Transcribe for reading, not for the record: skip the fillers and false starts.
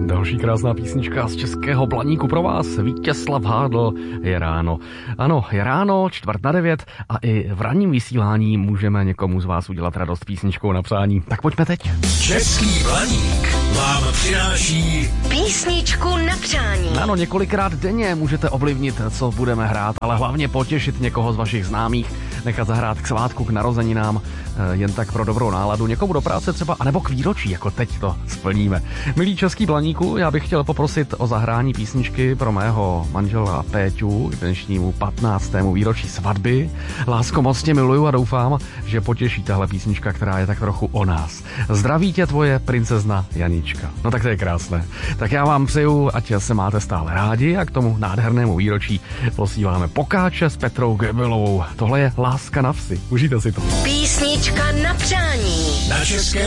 Další krásná písnička z českého Blaníku pro vás. Vítězslav Hádl, Je ráno. Ano, je ráno, 8:45 a i v ranním vysílání můžeme někomu z vás udělat radost písničkou na přání. Tak pojďme teď. Český Blaník vám přináší písničku na přání. Ano, několikrát denně můžete ovlivnit, co budeme hrát, ale hlavně potěšit někoho z vašich známých, nechat zahrát k svátku, k narozeninám, jen tak pro dobrou náladu, někomu do práce třeba, anebo k výročí, jako teď to splníme. Milí Český Blaníku, já bych chtěl poprosit o zahrání písničky pro mého manžela Péťu k dnešnímu 15. výročí svatby. Lásko, moc tě miluju a doufám, že potěší tahle písnička, která je tak trochu o nás. Zdraví tě tvoje princezna Janička. No tak to je krásné. Tak já vám přeju, ať se máte stále rádi a k tomu nádhernému výročí posíláme Pokáče s Petrou Gebelovou. Tohle je Láska na vsi. Užijte si to. Písnička na přání. na České